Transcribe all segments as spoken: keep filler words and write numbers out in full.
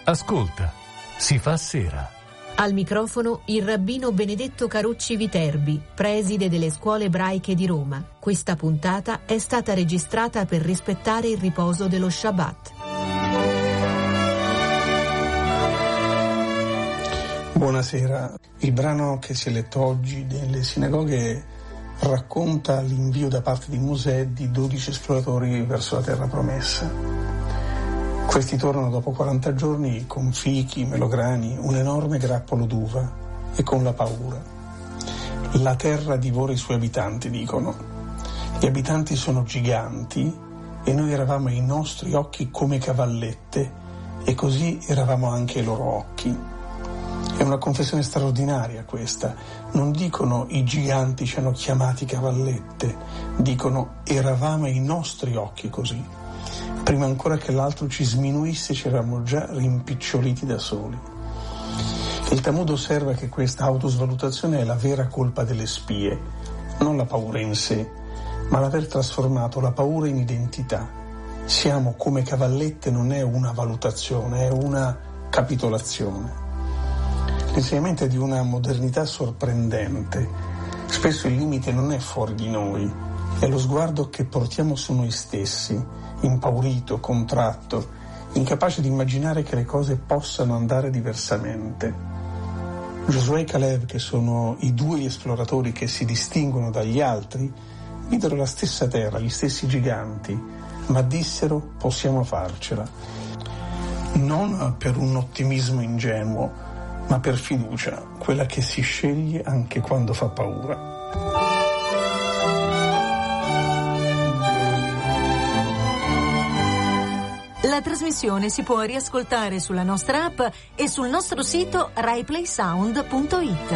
Ascolta, si fa sera. Al microfono il rabbino Benedetto Carucci Viterbi, preside delle scuole ebraiche di Roma. Questa puntata è stata registrata per rispettare il riposo dello Shabbat. Buonasera. Il brano che si è letto oggi nelle sinagoghe racconta l'invio da parte di Mosè di dodici esploratori verso la terra promessa. Questi tornano dopo quaranta giorni con fichi, melograni, un enorme grappolo d'uva e con la paura. La terra divora i suoi abitanti, dicono. Gli abitanti sono giganti e noi eravamo ai nostri occhi come cavallette e così eravamo anche ai loro occhi. È una confessione straordinaria questa. Non dicono i giganti ci hanno chiamati cavallette, dicono eravamo ai nostri occhi così. Prima ancora che l'altro ci sminuisse ci eravamo già rimpiccioliti da soli. Il Talmud osserva che questa autosvalutazione è la vera colpa delle spie, non la paura in sé, ma l'aver trasformato la paura in identità. Siamo come cavallette non è una valutazione, è una capitolazione. L'insegnamento è di una modernità sorprendente. Spesso il limite non è fuori di noi, è lo sguardo che portiamo su noi stessi, impaurito, contratto, incapace di immaginare che le cose possano andare diversamente. Giosuè e Caleb, che sono i due esploratori che si distinguono dagli altri, videro la stessa terra, gli stessi giganti, ma dissero possiamo farcela. Non per un ottimismo ingenuo, ma per fiducia, quella che si sceglie anche quando fa paura. La trasmissione si può riascoltare sulla nostra app e sul nostro sito rai play sound punto it.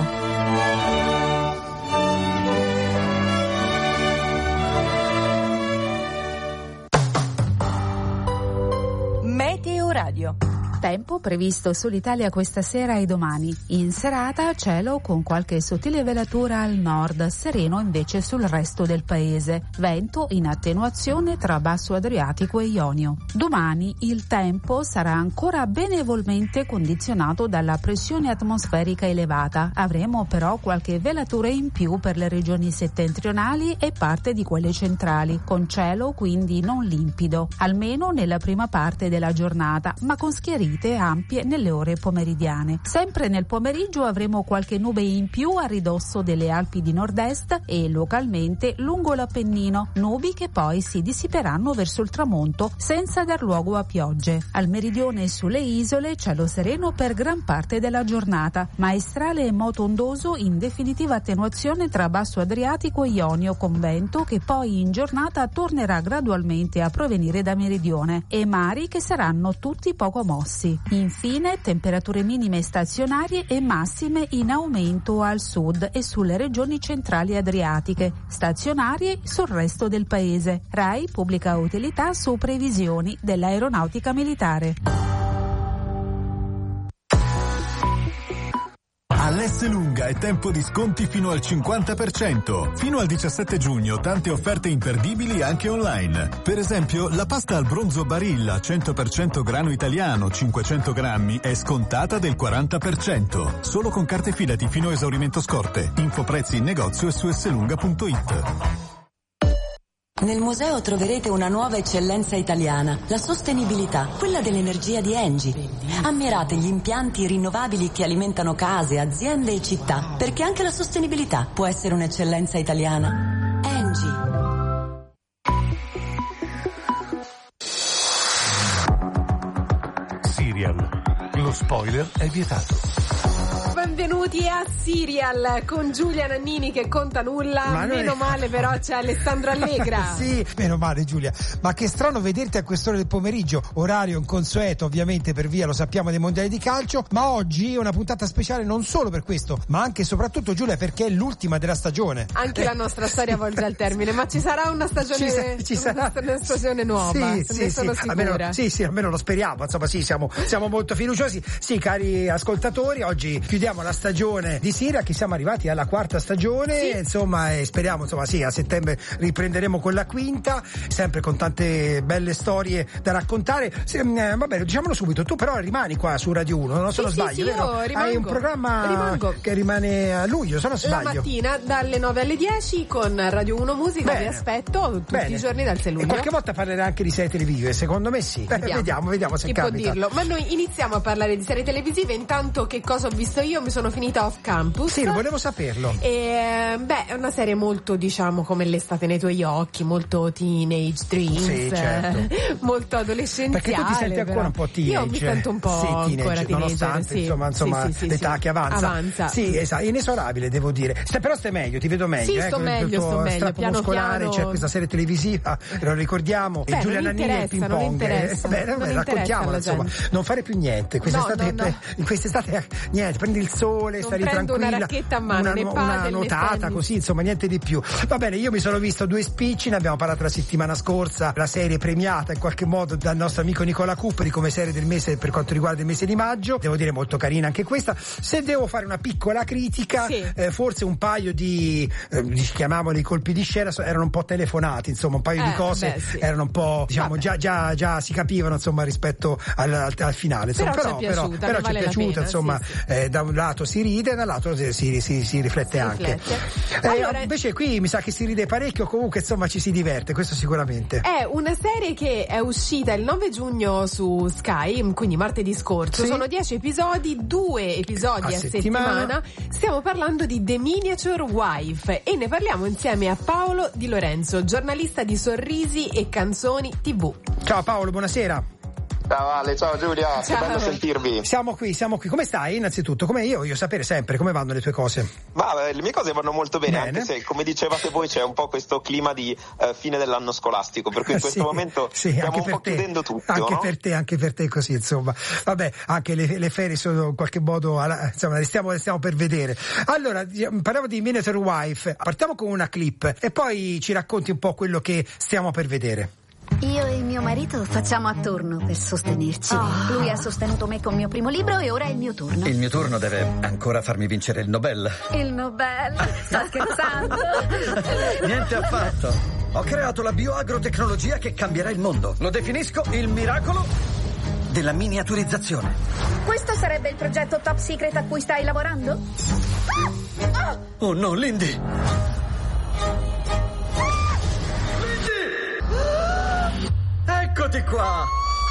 Meteo Radio. Tempo previsto sull'Italia questa sera e domani. In serata cielo con qualche sottile velatura al nord, sereno invece sul resto del paese. Vento in attenuazione tra basso Adriatico e Ionio. Domani il tempo sarà ancora benevolmente condizionato dalla pressione atmosferica elevata. Avremo però qualche velatura in più per le regioni settentrionali e parte di quelle centrali, con cielo quindi non limpido, almeno nella prima parte della giornata, ma con schiarite ampie nelle ore pomeridiane. Sempre nel pomeriggio avremo qualche nube in più a ridosso delle Alpi di nord-est e localmente lungo l'Appennino, nubi che poi si dissiperanno verso il tramonto senza dar luogo a piogge. Al meridione e sulle isole cielo sereno per gran parte della giornata, maestrale e moto ondoso in definitiva attenuazione tra basso Adriatico e Ionio, con vento che poi in giornata tornerà gradualmente a provenire da meridione e mari che saranno tutti poco mossi. Infine temperature minime stazionarie e massime in aumento al sud e sulle regioni centrali adriatiche, stazionarie sul resto del paese. RAI pubblica utilità su previsioni dell'aeronautica militare. All'Esselunga è tempo di sconti fino al cinquanta per cento. Fino al diciassette giugno tante offerte imperdibili anche online. Per esempio la pasta al bronzo Barilla cento per cento grano italiano cinquecento grammi è scontata del quaranta per cento. Solo con carte fidati fino a esaurimento scorte. Info prezzi in negozio e su esselunga punto it. Nel museo troverete una nuova eccellenza italiana, la sostenibilità, quella dell'energia di Engie. Ammirate gli impianti rinnovabili che alimentano case, aziende e città, perché anche la sostenibilità può essere un'eccellenza italiana. Engie. Serial. Lo spoiler è vietato. Benvenuti a Serial con Giulia Nannini che conta nulla. Ma noi... Meno male però c'è Alessandro Allegra. Sì, meno male Giulia. Ma che strano vederti a quest'ora del pomeriggio, orario inconsueto ovviamente per via, lo sappiamo, dei mondiali di calcio, ma oggi è una puntata speciale non solo per questo, ma anche e soprattutto Giulia perché è l'ultima della stagione. Anche eh. la nostra storia volge al termine, ma ci sarà una stagione, ci sa- ci sarà... una stagione nuova, sì, se sì, ne sono sì. sicura. Almeno, sì, sì, almeno lo speriamo, insomma sì, siamo, siamo molto fiduciosi. Sì, cari ascoltatori, oggi chiudiamo chiudiamo la stagione di Serial, che siamo arrivati alla quarta stagione, sì. insomma, e speriamo, insomma, sì, a settembre riprenderemo con la quinta, sempre con tante belle storie da raccontare. Se, eh, vabbè, diciamolo subito, tu però rimani qua su Radio uno, non se non sì, sbaglio, sì, vero? Io rimango, Hai un programma rimango. che rimane a luglio, se non sbaglio. La mattina dalle nove alle dieci con Radio uno Musica. Bene. Vi aspetto tutti Bene. i giorni dal sei luglio. E qualche volta parlerai anche di serie televisive, secondo me sì. Vediamo, vediamo, vediamo se Chi capita. può dirlo? Ma noi iniziamo a parlare di serie televisive. Intanto, che cosa ho visto io? Mi sono finita Off Campus. Sì, volevo saperlo. E, beh, è una serie molto, diciamo, come l'estate nei tuoi occhi, molto teenage dreams, sì, certo. molto adolescenziale. Perché tu ti senti ancora però. un po' teenage. Io mi sento un po' sì, teenage, ancora teenager, nonostante sì. insomma, insomma sì, sì, l'età sì, che avanza. avanza. Sì, esatto, inesorabile devo dire. Sta, però stai meglio, ti vedo meglio. Sì, eh, sto meglio, sto meglio. Strappo Piano muscolare, piano. c'è questa serie televisiva, lo ricordiamo. Beh, e Giulia Nannini e il ping non pong. interessa, Beh, non beh, interessa raccontiamola, insomma, non fare più niente. Quest'estate, no, no, no. in quest'estate niente, prendi il sole, non stai prendo tranquilla. una racchetta a mano, una, né una padel, notata né così, insomma, niente di più. Va bene, io mi sono visto due spicci, ne abbiamo parlato la settimana scorsa, la serie premiata in qualche modo dal nostro amico Nicola Cooper come serie del mese per quanto riguarda il mese di maggio. Devo dire molto carina anche questa. Se devo fare una piccola critica, sì. eh, forse un paio di eh, chiamiamoli colpi di scena erano un po' telefonati, insomma, un paio eh, di cose beh, sì. erano un po', diciamo, già, già, già si capivano, insomma, rispetto al, al, al finale. Insomma, però, però, ci è piaciuta, però, però vale ci è piaciuta, pena, insomma, sì, sì. Eh, da un lato si ride, dall'altro si, si, si, si riflette si anche. Riflette. Eh, allora, invece qui mi sa che si ride parecchio, comunque insomma ci si diverte, questo sicuramente. È una serie che è uscita il nove giugno su Sky, quindi martedì scorso. Sì. Sono dieci episodi, due episodi a, a settimana. settimana. Stiamo parlando di The Miniature Wife e ne parliamo insieme a Paolo Di Lorenzo, giornalista di Sorrisi e Canzoni tivù. Ciao Paolo, buonasera. Ciao Ale, ciao Giulia, ciao. Che bello sentirvi. Siamo qui, siamo qui. Come stai innanzitutto? Come io voglio sapere sempre come vanno le tue cose. Ma le mie cose vanno molto bene, bene. Anche se come dicevate voi c'è un po' questo clima di uh, fine dell'anno scolastico, per cui in questo sì, momento sì, stiamo un per po' te. chiudendo tutto, anche no? per te, anche per te così, insomma. Vabbè, anche le, le ferie sono in qualche modo, insomma, le stiamo, le stiamo per vedere. Allora, parliamo di Miniature Wife, partiamo con una clip e poi ci racconti un po' quello che stiamo per vedere. Io e mio marito facciamo a turno per sostenerci. Oh. Lui ha sostenuto me con il mio primo libro e ora è il mio turno. Il mio turno deve ancora farmi vincere il Nobel. Il Nobel? Sta scherzando? Niente affatto. Ho creato la bioagrotecnologia che cambierà il mondo. Lo definisco il miracolo della miniaturizzazione. Questo sarebbe il progetto top secret a cui stai lavorando? Oh no, Lindy! Eccoti qua!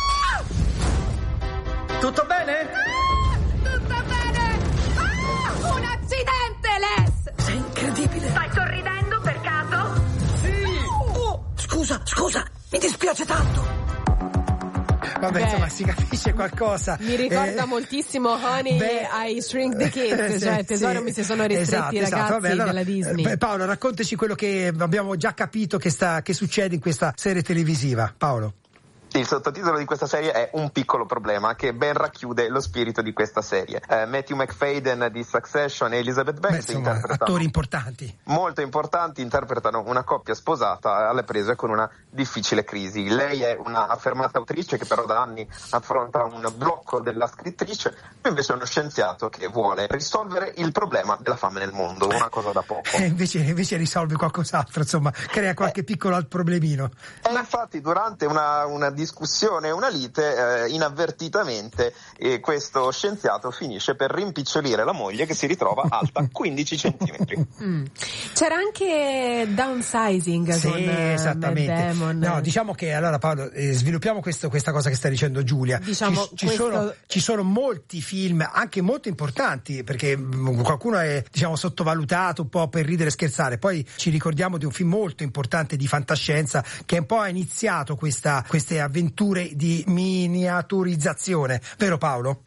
Tutto bene? Ah, tutto bene! Ah, un accidente, Les! Sei incredibile! Stai sorridendo per caso? Sì! Oh, scusa, scusa, mi dispiace tanto! Vabbè, beh, insomma, si capisce qualcosa. Mi ricorda eh, moltissimo Honey beh, I Shrink the Kids, cioè sì, tesoro sì, mi si sono ristretti esatto, i ragazzi esatto. Vabbè, allora, della Disney. Beh, Paolo, raccontaci quello che abbiamo già capito che, sta, che succede in questa serie televisiva. Paolo. Il sottotitolo di questa serie è Un piccolo problema, che ben racchiude lo spirito di questa serie. Eh, Matthew McFadden di Succession e Elizabeth Banks, beh, insomma, attori importanti. Molto importanti, interpretano una coppia sposata alle prese con una difficile crisi. Lei è una affermata autrice che però da anni affronta un blocco della scrittrice, lui invece è uno scienziato che vuole risolvere il problema della fame nel mondo, una cosa da poco. E invece, invece risolve qualcos'altro, insomma, crea qualche eh, piccolo problemino. E Ma... infatti durante una, una discussione, una lite, eh, inavvertitamente eh, questo scienziato finisce per rimpicciolire la moglie che si ritrova alta quindici centimetri. Mm. C'era anche downsizing sì, con esattamente. Matt Damon. No, diciamo che allora Paolo, eh, sviluppiamo questo, questa cosa che sta dicendo Giulia. Diciamo, ci, ci, questo... sono, ci sono molti film, anche molto importanti, perché mh, qualcuno è diciamo sottovalutato un po' per ridere e scherzare. Poi ci ricordiamo di un film molto importante di fantascienza che un po' ha iniziato questa, queste avventure di miniaturizzazione, vero Paolo?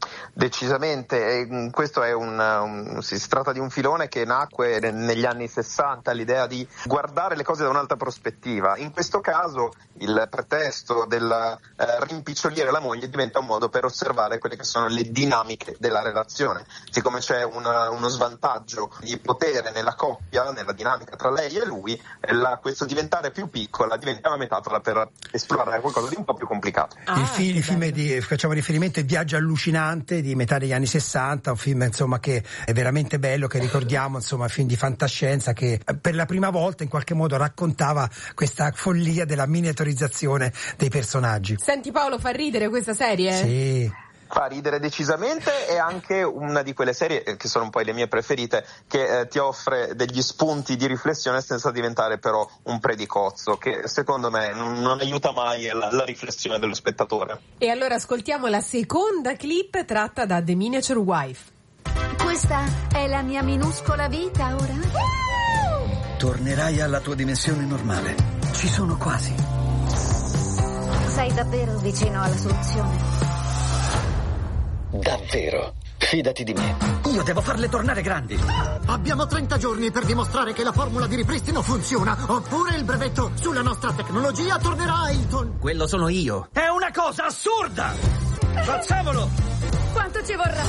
Decisamente, questo è un, un si tratta di un filone che nacque negli anni sessanta, l'idea di guardare le cose da un'altra prospettiva. In questo caso il pretesto del eh, rimpicciolire la moglie diventa un modo per osservare quelle che sono le dinamiche della relazione. Siccome c'è una, uno svantaggio di potere nella coppia, nella dinamica tra lei e lui, la, questo diventare più piccola diventa una metafora per esplorare qualcosa di un po' più complicato. Ah, il, fi- il film di, facciamo riferimento, è Viaggio allucinante di metà degli anni sessanta, un film insomma che è veramente bello, che ricordiamo, insomma, un film di fantascienza che per la prima volta in qualche modo raccontava questa follia della miniaturizzazione dei personaggi. Senti Paolo, fa ridere questa serie? Sì. Fa ridere decisamente, è anche una di quelle serie che sono poi le mie preferite, che eh, ti offre degli spunti di riflessione senza diventare però un predicozzo, che secondo me non, non aiuta mai la, la riflessione dello spettatore. E allora ascoltiamo la seconda clip tratta da The Miniature Wife. Questa è la mia minuscola vita ora. Tornerai alla tua dimensione normale. Ci sono quasi. Sei davvero vicino alla soluzione. Davvero? Fidati di me. Io devo farle tornare grandi. Abbiamo trenta giorni per dimostrare che la formula di ripristino funziona, oppure il brevetto sulla nostra tecnologia tornerà a Hilton. Quello sono io. È una cosa assurda! Facciamolo! Quanto ci vorrà?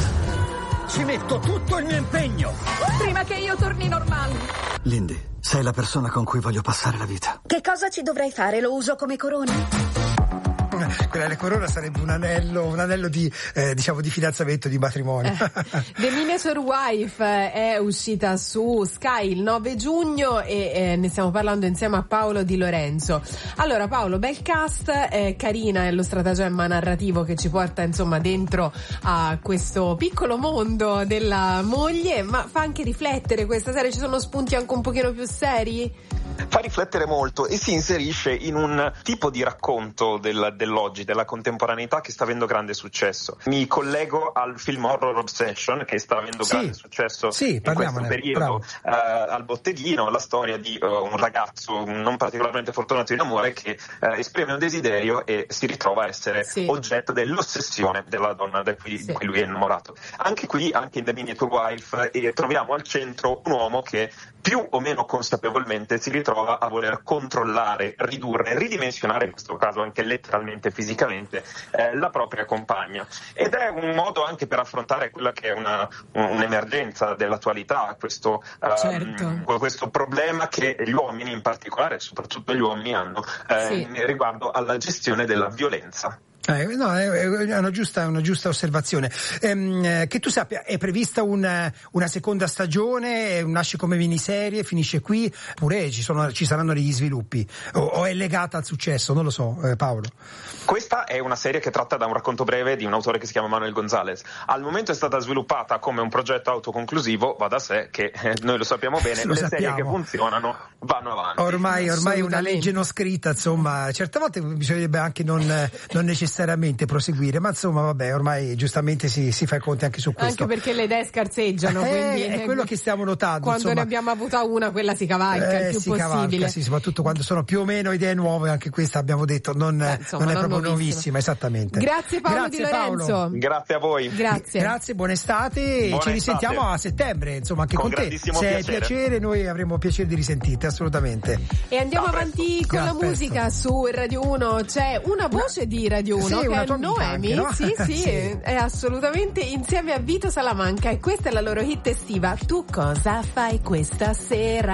Ci metto tutto il mio impegno. Prima che io torni normale. Lindy, sei la persona con cui voglio passare la vita. Che cosa ci dovrei fare? Lo uso come corona? Quella le corona sarebbe un anello, un anello di eh, diciamo di fidanzamento, di matrimonio. The Miniature Wife è uscita su Sky il nove giugno e eh, ne stiamo parlando insieme a Paolo Di Lorenzo. Allora Paolo, bel cast, è carina, è lo stratagemma narrativo che ci porta insomma dentro a questo piccolo mondo della moglie, ma fa anche riflettere questa serie, ci sono spunti anche un pochino più seri? Fa riflettere molto e si inserisce in un tipo di racconto del, dell'oggi, della contemporaneità, che sta avendo grande successo. Mi collego al film Horror Obsession, che sta avendo sì, grande successo sì, in questo periodo, uh, al botteghino, la storia di uh, un ragazzo non particolarmente fortunato in amore che uh, esprime un desiderio e si ritrova a essere sì. oggetto dell'ossessione della donna da cui, sì. di cui lui è innamorato. Anche qui, anche in The Miniature Wife, eh, troviamo al centro un uomo che più o meno consapevolmente si ritrova a voler controllare, ridurre, ridimensionare, in questo caso anche letteralmente, fisicamente, eh, la propria compagna. Ed è un modo anche per affrontare quella che è una, un'emergenza dell'attualità, questo, certo. um, questo problema che gli uomini in particolare, soprattutto gli uomini, hanno eh, sì. riguardo alla gestione della violenza. Eh, no, è una giusta, una giusta osservazione. Ehm, che tu sappia, è prevista una, una seconda stagione, nasce come miniserie, finisce qui, oppure ci, sono, ci saranno degli sviluppi, o, o è legata al successo, non lo so, eh, Paolo. Questa è una serie che tratta da un racconto breve di un autore che si chiama Manuel Gonzalez. Al momento è stata sviluppata come un progetto autoconclusivo, va da sé che eh, noi lo sappiamo bene, lo le sappiamo. serie che funzionano vanno avanti. Ormai, ormai è una legge non scritta, insomma, certe volte bisognerebbe anche non, non necessariamente proseguire, ma insomma vabbè, ormai giustamente si, si fa i conti anche su questo. Anche perché le idee scarseggiano, eh, quindi è quello che stiamo notando. Quando insomma. ne abbiamo avuta una, quella si cavalca eh, il più si possibile. Cavalca, sì, soprattutto quando sono più o meno idee nuove, anche questa abbiamo detto non, eh, insomma, non è non proprio nuovissima. nuovissima, esattamente. Grazie Paolo Grazie, Di Lorenzo. Paolo. Grazie a voi. Grazie. Grazie, buona estate. Buona ci risentiamo estate. a settembre, insomma, anche con, con te. Se piacere. è piacere, noi avremo piacere di risentirti, assolutamente. E andiamo A avanti con Gra- la musica presto. su Radio uno. C'è una voce di Radio uno sì, che è tua amica Noemi. anche, no? Sì, sì, Sì. è assolutamente insieme a Vito Salamanca, e questa è la loro hit estiva. Tu cosa fai questa sera?